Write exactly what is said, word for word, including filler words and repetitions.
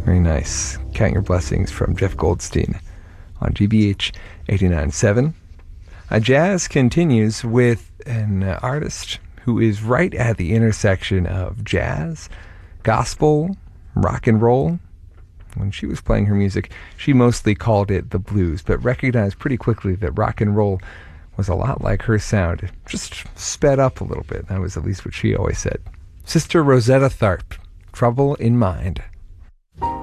Very nice. Count Your Blessings from Jeff Goldstein on G B H eighty-nine point seven. Uh, jazz continues with an uh, artist who is right at the intersection of jazz, gospel, rock and roll. When she was playing her music, she mostly called it the blues, but recognized pretty quickly that rock and roll was a lot like her sound. It just sped up a little bit. That was at least what she always said. Sister Rosetta Tharpe, Trouble in Mind.